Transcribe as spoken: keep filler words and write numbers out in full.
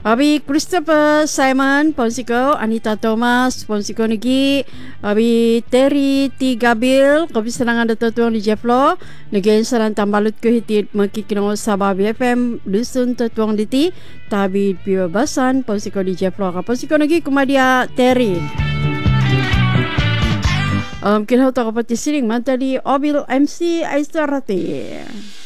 Abi Christopher Simon Ponsiko, Anita Thomas Ponsiko Negi, Abi Terry T Gabil, Kopi Senangan Dato Tuang di Jeflo, Negen Saran Tambalut ke Hitit Makikinong Sabah B F M Dusun Tuang di Ti, Tabi Piwa Basan Ponsiko di Jeflo, Ponsiko Negi Kumadia Terry. Um, kinau tak kapati siring mantali Obil M C Aistarati.